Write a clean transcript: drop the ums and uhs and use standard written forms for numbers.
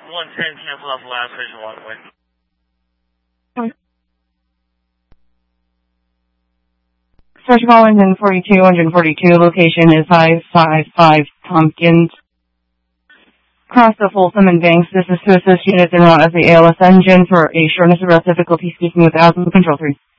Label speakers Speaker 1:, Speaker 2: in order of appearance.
Speaker 1: 110, cancel off last station walkway.
Speaker 2: Search Wellington 4242, location is 555 Tompkins. Cross the Folsom and Banks. This is to assist units en route as the ALS engine for a shortness of route difficulty speaking with Alpha Control 3.